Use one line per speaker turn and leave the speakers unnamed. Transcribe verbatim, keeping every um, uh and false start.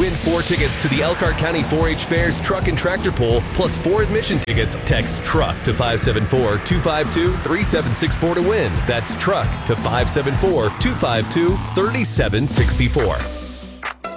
Win four tickets to the Elkhart County four H Fair's Truck and Tractor Pull, plus four admission tickets. Text TRUCK to five seven four, two five two, three seven six four to win. That's TRUCK to five seven four, two five two, three seven six four.